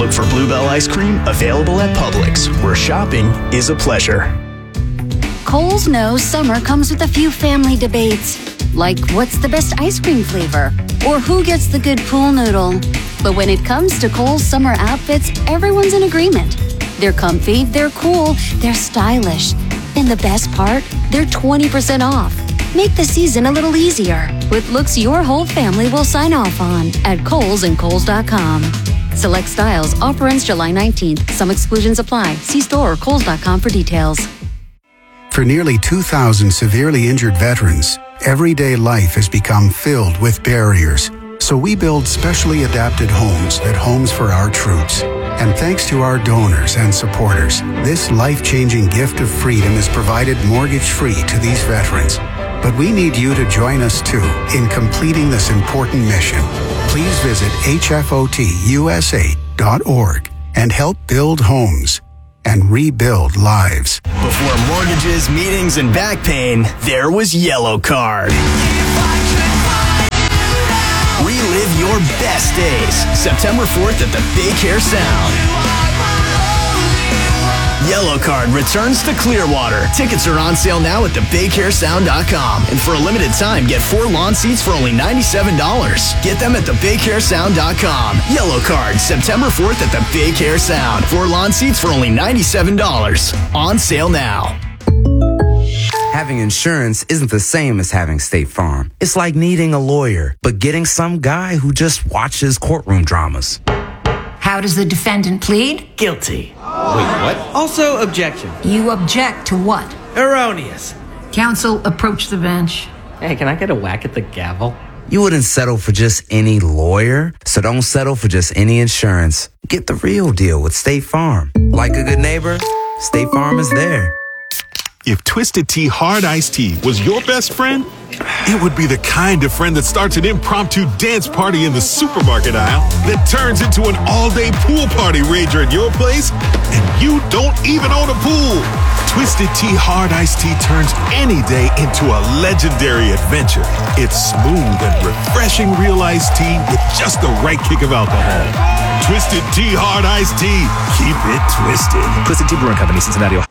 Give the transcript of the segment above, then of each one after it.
Look for Bluebell ice cream available at Publix, where shopping is a pleasure. Kohl's knows summer comes with a few family debates, like what's the best ice cream flavor or who gets the good pool noodle. But when it comes to Kohl's summer outfits, everyone's in agreement. They're comfy, they're cool, they're stylish. And the best part, they're 20% off. Make the season a little easier with looks your whole family will sign off on at Kohl's and Kohl's.com. Select styles. Offer ends July 19th. Some exclusions apply. See store or Kohl's.com for details. For nearly 2,000 severely injured veterans, everyday life has become filled with barriers. So we build specially adapted homes at Homes for Our Troops. And thanks to our donors and supporters, this life-changing gift of freedom is provided mortgage-free to these veterans. But we need you to join us too in completing this important mission. Please visit hfotusa.org and help build homes and rebuild lives. Before mortgages, meetings, and back pain, there was Yellow Card. Relive your best days. September 4th at the Bay Care Sound. Yellow Card returns to Clearwater. Tickets are on sale now at thebaycaresound.com. And for a limited time, get 4 lawn seats for only $97. Get them at thebaycaresound.com. Yellow Card, September 4th at the Bay Care Sound. 4 lawn seats for only $97. On sale now. Having insurance isn't the same as having State Farm. It's like needing a lawyer, but getting some guy who just watches courtroom dramas. How does the defendant plead? Guilty. Wait, what? Also, objection. You object to what? Erroneous. Counsel, approach the bench. Hey, can I get a whack at the gavel? You wouldn't settle for just any lawyer, so don't settle for just any insurance. Get the real deal with State Farm. Like a good neighbor, State Farm is there. If Twisted Tea Hard Iced Tea was your best friend, it would be the kind of friend that starts an impromptu dance party in the supermarket aisle that turns into an all-day pool party rager at your place, and you don't even own a pool. Twisted Tea Hard Iced Tea turns any day into a legendary adventure. It's smooth and refreshing real iced tea with just the right kick of alcohol. Twisted Tea Hard Iced Tea. Keep it twisted. Twisted Tea Brewing Company, Cincinnati.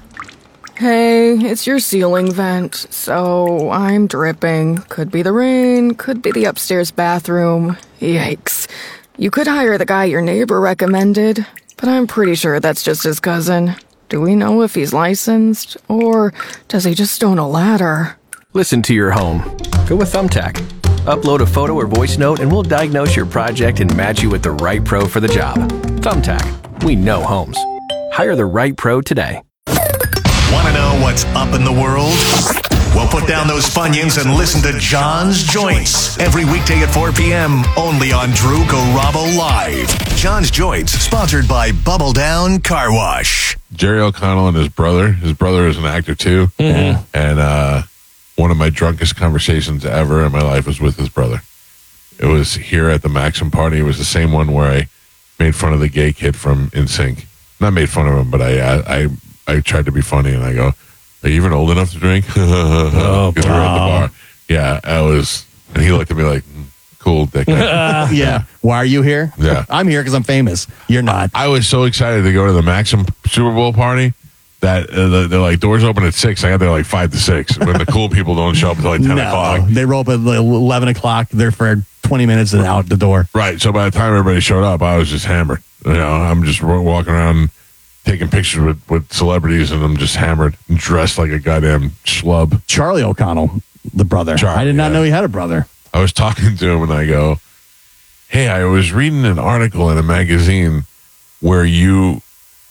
Hey, it's your ceiling vent, so I'm dripping. Could be the rain, could be the upstairs bathroom. Yikes. You could hire the guy your neighbor recommended, but I'm pretty sure that's just his cousin. Do we know if he's licensed, or does he just own a ladder? Listen to your home. Go with Thumbtack. Upload a photo or voice note and we'll diagnose your project and match you with the right pro for the job. Thumbtack. We know homes. Hire the right pro today. Want to know what's up in the world? Well, put down those Funyuns and listen to John's Joints every weekday at 4 p.m. only on Drew Garabo Live. John's Joints, sponsored by Bubble Down Car Wash. Jerry O'Connell and his brother. His brother is an actor too. Mm-hmm. And one of my drunkest conversations ever in my life was with his brother. It was here at the Maxim party. It was the same one where I made fun of the gay kid from NSYNC. Not made fun of him, but I tried to be funny, and I go, "Are you even old enough to drink?" Oh, because we were at the bar. Yeah, I was, and he looked at me like, "Cool, dickhead." Yeah. Why are you here? Yeah, I'm here because I'm famous. You're not. I was so excited to go to the Maxim Super Bowl party that they're like, doors open at 6. I got there like 5 to 6. When the cool people don't show up until like 10 o'clock. They roll up at 11 o'clock. They're for 20 minutes and out the door. Right. So by the time everybody showed up, I was just hammered. You know, I'm just walking around taking pictures with celebrities, and I'm just hammered and dressed like a goddamn schlub. Charlie O'Connell, the brother. I did not know he had a brother. I was talking to him, and I go, "Hey, I was reading an article in a magazine where you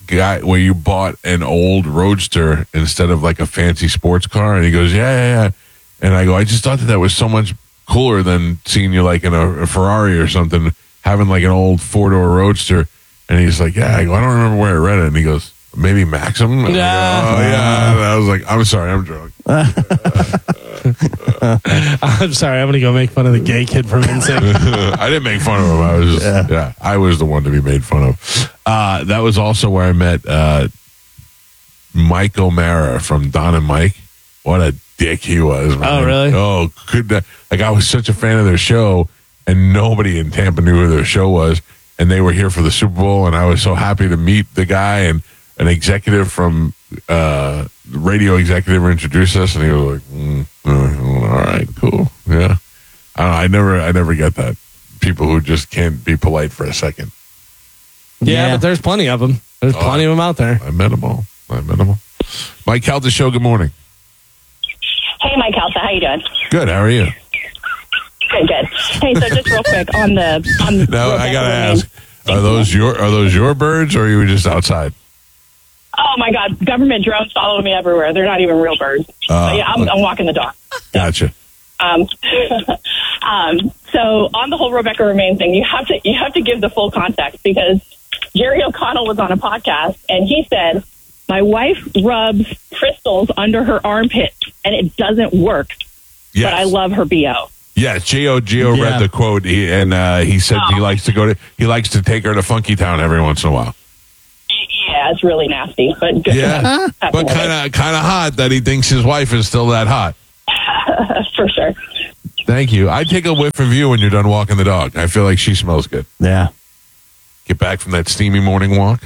bought an old Roadster instead of like a fancy sports car." And he goes, yeah. And I go, "I just thought that was so much cooler than seeing you like in a Ferrari or something, having like an old 4-door Roadster." And he's like, "Yeah." I go, "I don't remember where I read it." And he goes, "Maybe Maxim?" And I go, "Oh, yeah." And I was like, "I'm sorry, I'm drunk." I'm sorry, I'm going to go make fun of the gay kid from NSYNC. I didn't make fun of him. I was just, I was the one to be made fun of. That was also where I met Mike O'Mara from Don and Mike. What a dick he was, man. Oh, really? Oh, I was such a fan of their show, and nobody in Tampa knew who their show was. and they were here for the Super Bowl, and I was so happy to meet the guy, and an executive from radio executive introduced us, and he was like, all right, cool. Yeah. I never get that. People who just can't be polite for a second. Yeah, but there's plenty of them. There's plenty of them out there. I met them all. Mike Calta Show, good morning. Hey, Mike Calta, how you doing? Good, how are you? Good. Hey, so just real quick on the now I gotta ask, are those your birds, or are you just outside? Oh my God, government drones follow me everywhere. They're not even real birds. I'm walking the dog. Gotcha. So on the whole Rebecca Romaine thing, you have to give the full context, because Jerry O'Connell was on a podcast and he said, my wife rubs crystals under her armpit and it doesn't work, but I love her BO. Yeah, Gio read the quote, he said he likes to take her to Funky Town every once in a while. Yeah, it's really nasty, but good. Yeah, but kind of hot that he thinks his wife is still that hot. For sure. Thank you. I take a whiff of you when you're done walking the dog. I feel like she smells good. Yeah. Get back from that steamy morning walk.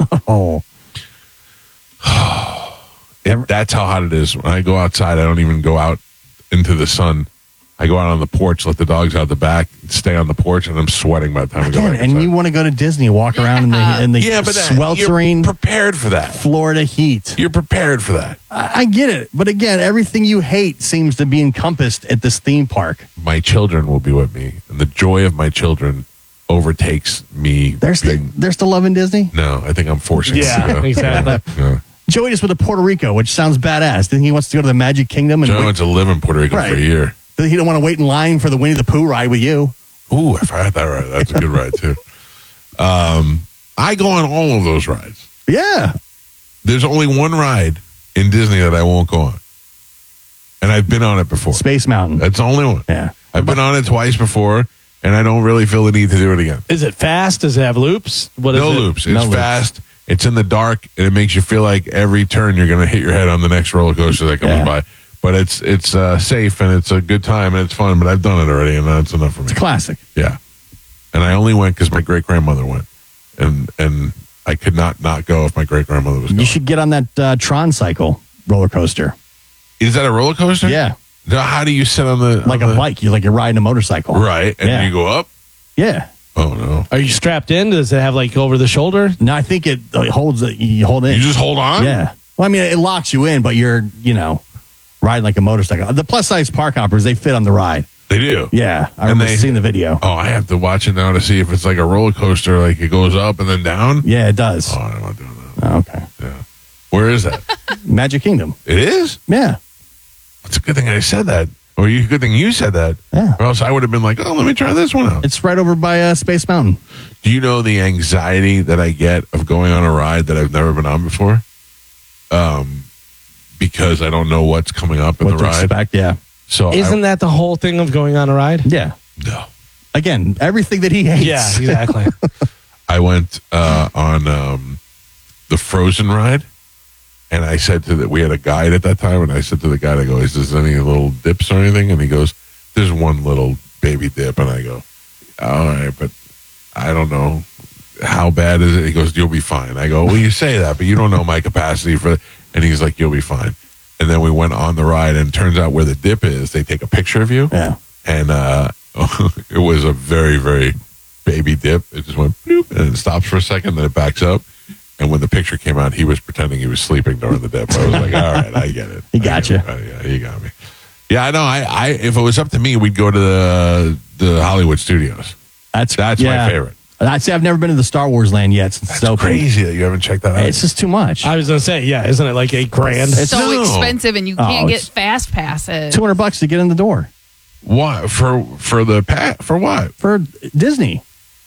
That's how hot it is. When I go outside, I don't even go out into the sun. I go out on the porch, let the dogs out the back, stay on the porch, and I'm sweating by the time I go back inside. And you want to go to Disney, walk around in the sweltering, you're prepared for that. Florida heat. You're prepared for that. I get it. But again, everything you hate seems to be encompassed at this theme park. My children will be with me, and the joy of my children overtakes me. They're still loving Disney? No, I think I'm forcing them to go. Exactly. Yeah. Joey just went to Puerto Rico, which sounds badass. Then he wants to go to the Magic Kingdom. Joey went to live in Puerto Rico for a year. He don't want to wait in line for the Winnie the Pooh ride with you. Ooh, if I had that ride, that's a good ride too. I go on all of those rides. Yeah. There's only one ride in Disney that I won't go on. And I've been on it before. Space Mountain. That's the only one. Yeah. I've been on it twice before, and I don't really feel the need to do it again. Is it fast? Does it have loops? No loops. It's fast. It's in the dark, and it makes you feel like every turn you're going to hit your head on the next roller coaster that comes by. But it's safe, and it's a good time, and it's fun. But I've done it already, and that's enough for me. It's a classic. Yeah. And I only went because my great-grandmother went. And I could not go if my great-grandmother was going. You should get on that Tron cycle roller coaster. Is that a roller coaster? Yeah. Now, how do you sit on the... Like a bike. You're riding a motorcycle. Right. And you go up? Yeah. Oh, no. Are you strapped in? Does it have over the shoulder? No, I think it holds it. You hold it. You just hold on? Yeah. Well, I mean, it locks you in, but you're, riding like a motorcycle. The plus-size park hoppers, they fit on the ride. They do? Yeah. I remember seeing the video. Oh, I have to watch it now to see if it's like a roller coaster, like it goes up and then down? Yeah, it does. Oh, I'm not doing that. Oh, okay. Yeah. Where is that? Magic Kingdom. It is? Yeah. It's a good thing I said that. Or good thing you said that. Yeah. Or else I would have been like, oh, let me try this one out. It's right over by Space Mountain. Do you know the anxiety that I get of going on a ride that I've never been on before? Because I don't know what's coming up in the ride. Expect, yeah. So Isn't that the whole thing of going on a ride? Yeah. No. Again, everything that he hates. Yeah, exactly. I went on the Frozen ride, and I said we had a guide at that time, and I said to the guide, I go, is there any little dips or anything? And he goes, there's one little baby dip. And I go, all right, but I don't know. How bad is it? He goes, you'll be fine. I go, well, you say that, but you don't know my capacity for it. And he's like, you'll be fine. And then we went on the ride, and it turns out where the dip is, they take a picture of you. Yeah. And it was a very, very baby dip. It just went bloop, and it stops for a second, then it backs up. And when the picture came out, he was pretending he was sleeping during the dip. I was like, all right, I get it. He got you. Yeah, he got me. Yeah, I know. I if it was up to me, we'd go to the Hollywood Studios. That's my favorite. I'd say I've never been to the Star Wars land yet. Since That's crazy that you haven't checked that out. It's just too much. I was going to say, isn't it like $8,000? It's so expensive, and you can't get fast passes. $200 to get in the door. What for for what? For Disney.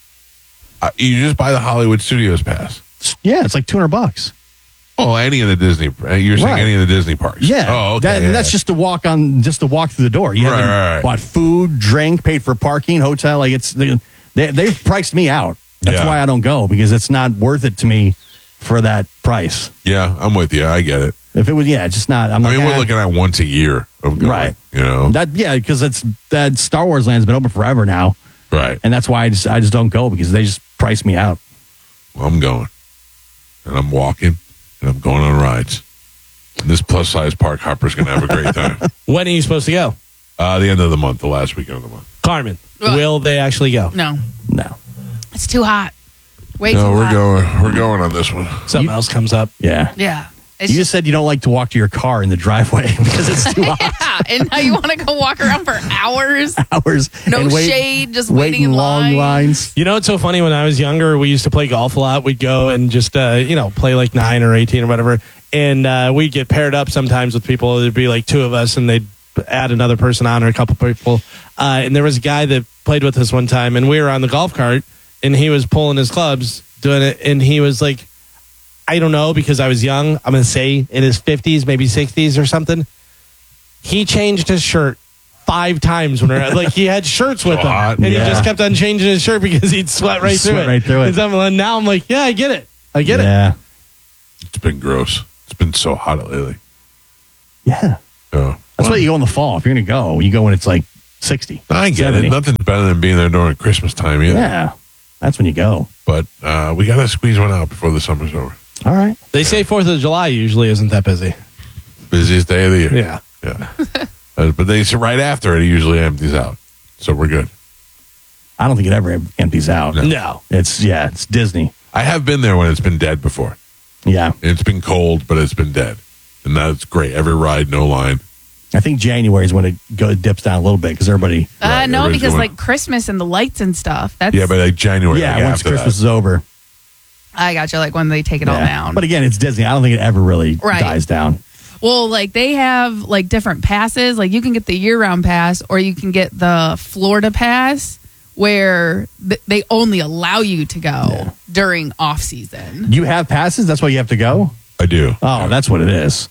You just buy the Hollywood Studios pass. Yeah, it's like $200. Oh, any of the Disney. You're saying any of the Disney parks? Yeah. Oh, okay. That's just to walk through the door. You haven't bought food, drink, paid for parking, hotel. Like they've priced me out. That's why I don't go, because it's not worth it to me for that price. Yeah, I'm with you. I get it. If it was, it's just not. We're looking at once a year of going, right? You know, because that Star Wars land's been open forever now. Right. And that's why I just don't go, because they just price me out. Well, I'm going. And I'm walking. And I'm going on rides. And this plus-size park hopper's going to have a great time. When are you supposed to go? The end of the month, the last weekend of the month. Carmen, will they actually go? No. No. It's too hot. Way No, too we're hot. going. We're going on this one. Something else comes up. Yeah. Yeah. You just said you don't like to walk to your car in the driveway because it's too hot. Yeah, and now you want to go walk around for hours. No and shade, just waiting in long lines. You know, it's so funny. When I was younger, we used to play golf a lot. We'd go and just, play like 9 or 18 or whatever. And we'd get paired up sometimes with people. There'd be like 2 of us, and they'd add another person on or a couple people. And there was a guy that played with us one time, and we were on the golf cart, and he was pulling his clubs, doing it, and he was like, I don't know, because I was young, I'm going to say in his 50s, maybe 60s or something. He changed his shirt 5 times when he had shirts with him. Hot. And he just kept on changing his shirt because he'd sweat right through it. And now I'm like, yeah, I get it. I get it. It's been gross. It's been so hot lately. Yeah. Oh, that's why you go in the fall. If you're going to go, you go when it's like 60. I get 70. it. Nothing's better than being there during Christmas time either. Yeah. That's when you go. But we got to squeeze one out before the summer's over. All right. They say 4th of July usually isn't that busy. Busiest day of the year. Yeah. Yeah. But they say right after it usually empties out. So we're good. I don't think it ever empties out. No. It's Disney. I have been there when it's been dead before. Yeah. It's been cold, but it's been dead. And that's great. Every ride, no line. I think January is when it dips down a little bit because everybody. No, because like Christmas and the lights and stuff. That's but like January. Yeah, like once after Christmas that. is over. I got you. Like when they take it all down. But again, it's Disney. I don't think it ever really Right. dies down. Well, like they have like different passes. Like you can get the year-round pass, or you can get the Florida pass, where they only allow you to go during off season. You have passes? That's why you have to go? I do. Oh, that's what it is.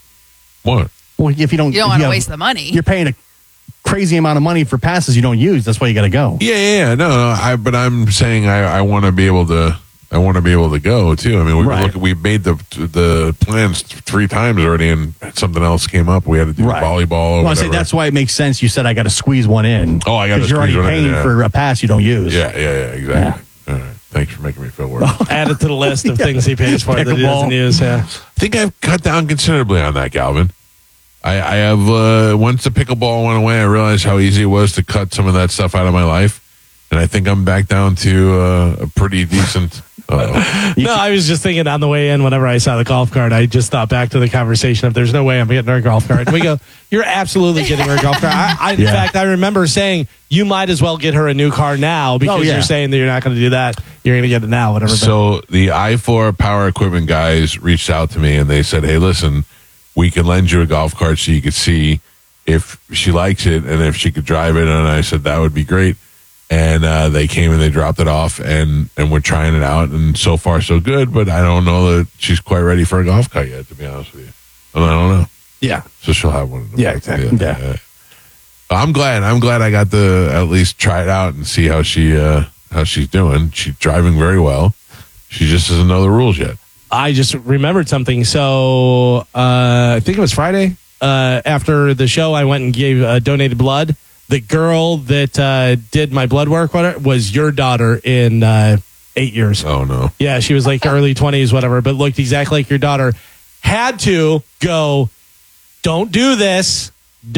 What? Well, if you don't, You don't want to waste the money. You're paying a crazy amount of money for passes you don't use. That's why you got to go. Yeah. No. But I'm saying I want to be able to. I want to be able to go too. I mean, we made the plans 3 times already, and something else came up. We had to do volleyball. Or well, I say that's why it makes sense. You said I got to squeeze one in. Oh, I got to. Because you're already paying for a pass you don't use. Yeah, exactly. All right. Thanks for making me feel worse. Add it to the list of things he pays for that he doesn't use. Yeah. I think I've cut down considerably on that, Galvin. I have once the pickleball went away, I realized how easy it was to cut some of that stuff out of my life, and I think I'm back down to a pretty decent. No, I was just thinking on the way in, whenever I saw the golf cart, I just thought back to the conversation of there's no way I'm getting her a golf cart. And we go, you're absolutely getting her a golf cart. In fact, I remember saying, you might as well get her a new car now because you're saying that you're not going to do that. You're going to get it now, whatever. So the I4 Power Equipment guys reached out to me and they said, hey, listen, we can lend you a golf cart so you could see if she likes it and if she could drive it. And I said, that would be great. And they came and they dropped it off, and we're trying it out, and so far so good. But I don't know that she's quite ready for a golf cart yet, to be honest with you. And I don't know. Yeah. So she'll have one. Yeah, exactly. Yeah. I'm glad I got to at least try it out and see how she's doing. She's driving very well. She just doesn't know the rules yet. I just remembered something. So I think it was Friday. After the show, I went and gave donated blood. The girl that did my blood work was your daughter in 8 years. Oh, no. Yeah, she was like early 20s, whatever, but looked exactly like your daughter. Had to go, don't do this,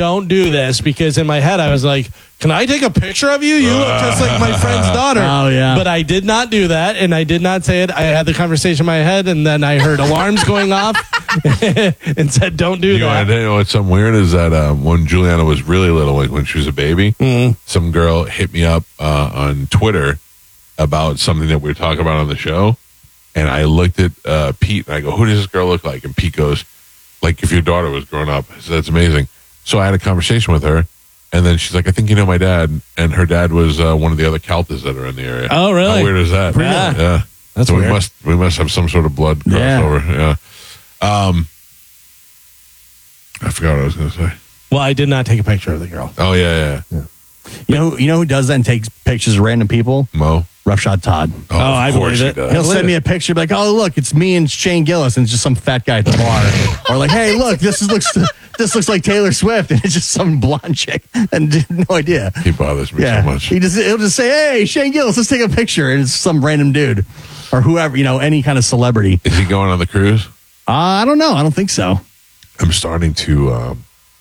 because in my head I was like, can I take a picture of you? You look just like my friend's daughter. Oh, yeah. But I did not do that, and I did not say it. I had the conversation in my head, and then I heard alarms going off and said, don't do that. You know what's something weird is that when Juliana was really little, like when she was a baby, some girl hit me up on Twitter about something that we were talking about on the show, and I looked at Pete, and I go, who does this girl look like? And Pete goes, like if your daughter was growing up. I said, that's amazing. So I had a conversation with her. And then she's like, I think you know my dad. And her dad was one of the other Caltas that are in the area. Oh, really? How weird is that? Really? Yeah. That's so weird. we must have some sort of blood crossover. Yeah. I forgot what I was going to say. Well, I did not take a picture of the girl. Oh, yeah. You know who does that and takes pictures of random people? Mo. Roughshod Todd. Oh, I believe it. He'll send me a picture, like, oh, look, it's me and Shane Gillis, and it's just some fat guy at the bar. Or like, hey, look, this looks like Taylor Swift, and it's just some blonde chick, and no idea. He bothers me so much. He'll just say, hey, Shane Gillis, let's take a picture, and it's some random dude or whoever, any kind of celebrity. Is he going on the cruise? I don't know. I don't think so. I'm starting to.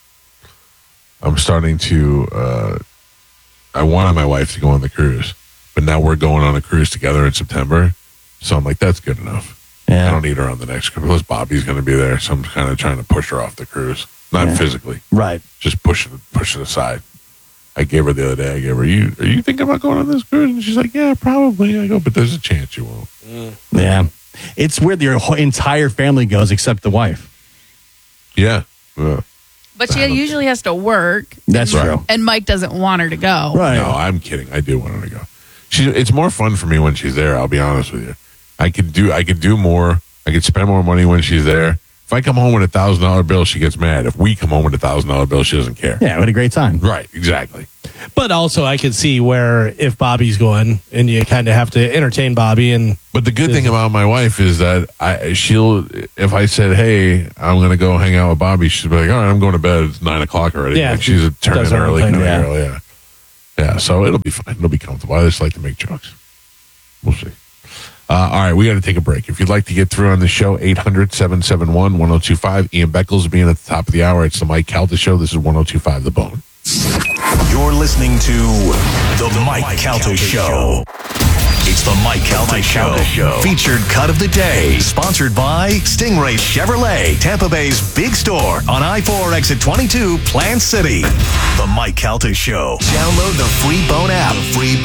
I wanted my wife to go on the cruise, but now we're going on a cruise together in September. So I'm like, that's good enough. Yeah. I don't need her on the next cruise. Plus, Bobby's going to be there, so I'm kind of trying to push her off the cruise. Not physically, right? Just push it aside. I gave her the other day. Are you thinking about going on this cruise? And she's like, yeah, probably. I go, but there's a chance you won't. Yeah, it's weird. Your whole entire family goes except the wife. Yeah. But she usually has to work. That's true. And Mike doesn't want her to go. Right. No, I'm kidding. I do want her to go. It's more fun for me when she's there. I'll be honest with you. I could do more. I could spend more money when she's there. If I come home with $1,000 bill, she gets mad. If we come home with $1,000 bill, she doesn't care. Yeah, we had a great time. Right, exactly. But also, I could see where if Bobby's going, and you kind of have to entertain Bobby. But the good thing about my wife is that if I said, hey, I'm going to go hang out with Bobby, she'd be like, all right, I'm going to bed. It's 9 o'clock already. Yeah, like she's turning early. Yeah. Yeah, so it'll be fine. It'll be comfortable. I just like to make jokes. We'll see. All right, we got to take a break. If you'd like to get through on the show, 800-771-1025. Ian Beckles being at the top of the hour. It's the Mike Calta Show. This is 1025 The Bone. You're listening to The Mike Calta Show. It's The Mike Calta Show. Featured cut of the day. Sponsored by Stingray Chevrolet, Tampa Bay's big store on I-4 exit 22, Plant City. The Mike Calta Show. Download the free Bone app.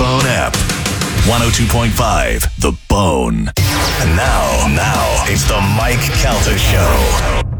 102.5 The Bone. And now, it's The Mike Calta Show.